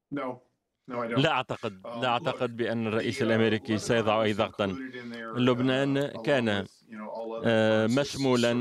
لا أعتقد بأن الرئيس الأمريكي سيضع أي ضغطا. لبنان كان مشمولا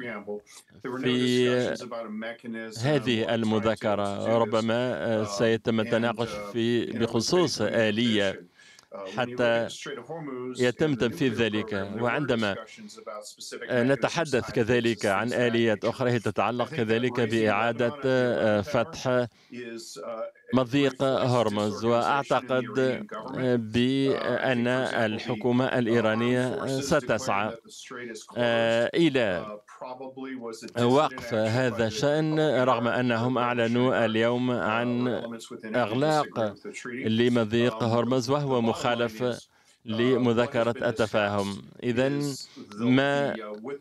في هذه المذاكرة. ربما سيتم التناقش بخصوص آلية حتى يتم تنفيذ ذلك. وعندما نتحدث كذلك عن آليات أخرى تتعلق كذلك بإعادة فتح مضيق هرمز، وأعتقد بأن الحكومة الإيرانية ستسعى إلى وقف هذا الشأن، رغم أنهم أعلنوا اليوم عن إغلاق لمضيق هرمز وهو مخالف لمذاكرة التفاهم. إذن ما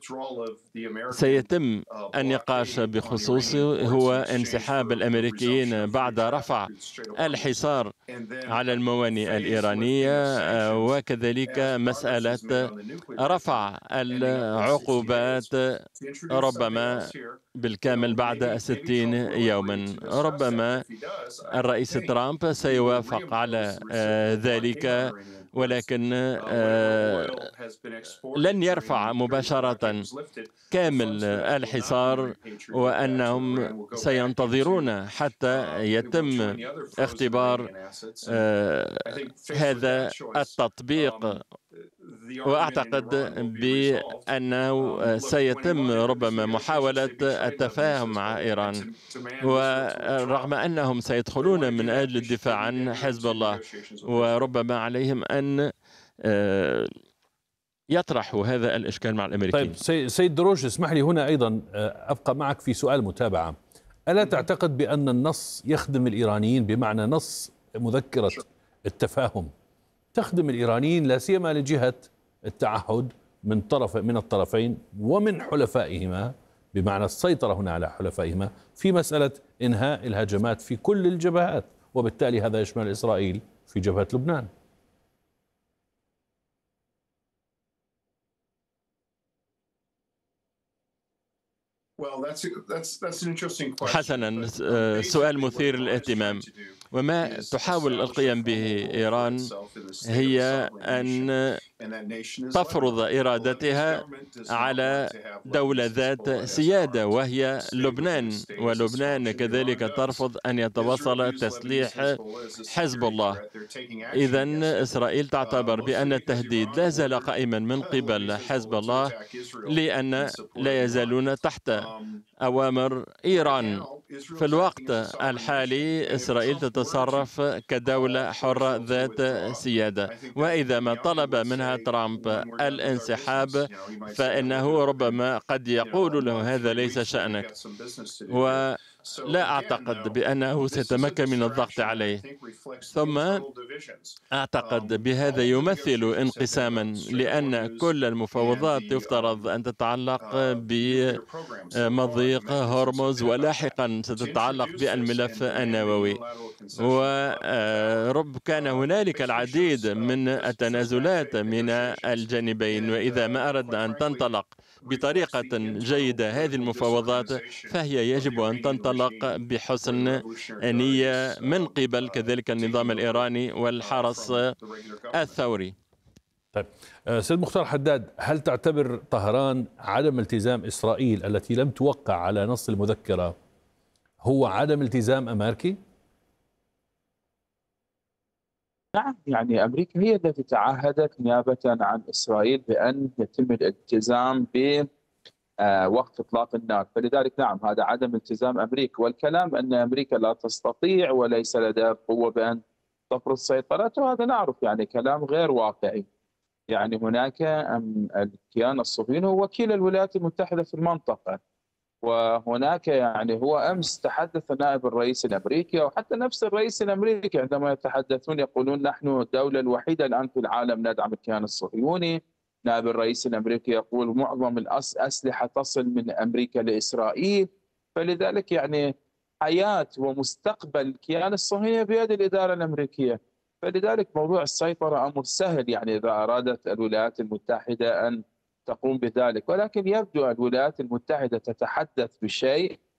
سيتم النقاش بخصوصه هو انسحاب الأمريكيين بعد رفع الحصار على الموانئ الإيرانية، وكذلك مسألة رفع العقوبات ربما بالكامل بعد 60 يوما. ربما الرئيس ترامب سيوافق على ذلك، ولكن لن يرفع مباشرة كامل الحصار، وأنهم سينتظرون حتى يتم اختبار هذا التطبيق. وأعتقد بأنه سيتم ربما محاولة التفاهم مع إيران، ورغم أنهم سيدخلون من أجل الدفاع عن حزب الله، وربما عليهم أن يطرحوا هذا الإشكال مع الأمريكيين. طيب سيد دروش، اسمح لي هنا أيضا أبقى معك في سؤال متابعة. ألا تعتقد بأن النص يخدم الإيرانيين، بمعنى نص مذكرة التفاهم تخدم الإيرانيين لا سيما لجهة التعهد من الطرفين ومن حلفائهما، بمعنى السيطرة هنا على حلفائهما في مسألة إنهاء الهجمات في كل الجبهات، وبالتالي هذا يشمل إسرائيل في جبهة لبنان؟ حسنا، سؤال مثير للاهتمام. وما تحاول القيام به إيران هي أن تفرض إرادتها على دولة ذات سيادة وهي لبنان، ولبنان كذلك ترفض أن يتواصل تسليح حزب الله. إذن إسرائيل تعتبر بأن التهديد لا زال قائما من قبل حزب الله، لأن لا يزالون تحت أوامر إيران. في الوقت الحالي إسرائيل تتصرف كدولة حرة ذات سيادة، وإذا ما طلب منها ترامب الانسحاب فإنه ربما قد يقول له هذا ليس شأنك، ولا أعتقد بأنه سيتمكن من الضغط عليه. ثم أعتقد بهذا يمثل انقساما، لأن كل المفاوضات يفترض أن تتعلق بمضيق هرمز، ولاحقا ستتعلق بالملف النووي. كان هنالك العديد من التنازلات من الجانبين، وإذا ما أردنا أن تنطلق بطريقة جيدة هذه المفاوضات فهي يجب أن تنطلق بحسن نية من قبل كذلك النظام الإيراني والحرس الثوري. طيب سيد مختار حداد، هل تعتبر طهران عدم التزام إسرائيل التي لم توقع على نص المذكرة هو عدم التزام أمريكي؟ نعم، يعني أمريكا هي التي تعهدت نيابة عن إسرائيل بأن يتم الالتزام بوقف إطلاق النار، فلذلك نعم هذا عدم التزام أمريكا. والكلام أن أمريكا لا تستطيع وليس لديها قوة بأن تفرض سيطرتها، هذا نعرف يعني كلام غير واقعي. يعني هناك الكيان الصهيوني هو وكيل الولايات المتحدة في المنطقة، وهناك يعني هو أمس تحدث نائب الرئيس الأمريكي أو حتى نفس الرئيس الأمريكي عندما يتحدثون يقولون نحن الدولة الوحيدة الآن في العالم ندعم الكيان الصهيوني. نائب الرئيس الأمريكي يقول معظم الأسلحة تصل من أمريكا لإسرائيل. فلذلك يعني حياة ومستقبل الكيان الصهيوني بيد الإدارة الأمريكية. فلذلك موضوع السيطرة أمر سهل يعني إذا أرادت الولايات المتحدة أن تقوم بذلك، ولكن يبدو الولايات المتحدة تتحدث بشيء